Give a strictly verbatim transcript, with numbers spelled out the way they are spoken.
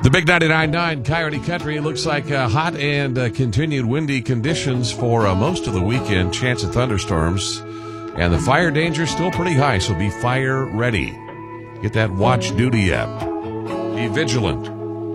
The Big ninety-nine point nine Coyote Country looks like uh, hot and uh, continued windy conditions for uh, most of the weekend. Chance of thunderstorms. And the fire danger is still pretty high, so be fire ready. Get that watch duty app. Be vigilant.